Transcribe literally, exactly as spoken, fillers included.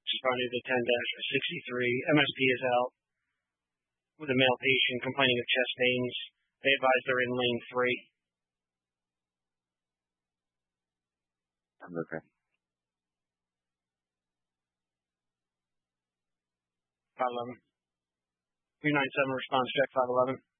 responding to ten dash sixty-three. M S P is out with a male patient complaining of chest pains. They advise they're in lane three. I'm okay. five eleven. three nine seven response check five eleven.